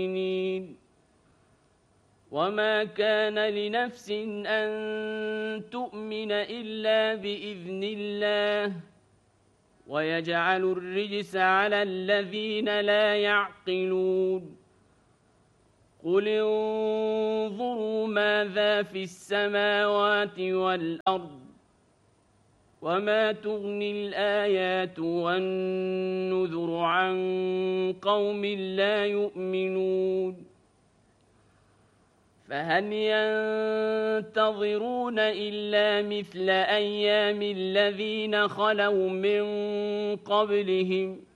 وما كان لنفس أن تؤمن إلا بإذن الله ويجعل الرجس على الذين لا يعقلون قل انظروا ماذا في السماوات والأرض وما تغني الآيات والنذر عن قوم لا يؤمنون فهل ينتظرون إلا مثل أيام الذين خلوا من قبلهم